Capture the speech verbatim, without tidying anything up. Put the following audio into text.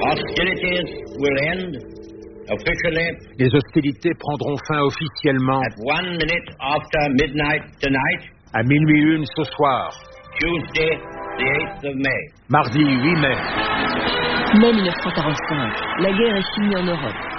Hostilities will end officially. Les hostilités prendront fin officiellement at one minute after midnight tonight. À minuit une ce soir. Tuesday, the eighth of May. Mardi huit mai. Mai mille neuf cent quarante-cinq. La guerre est finie en Europe.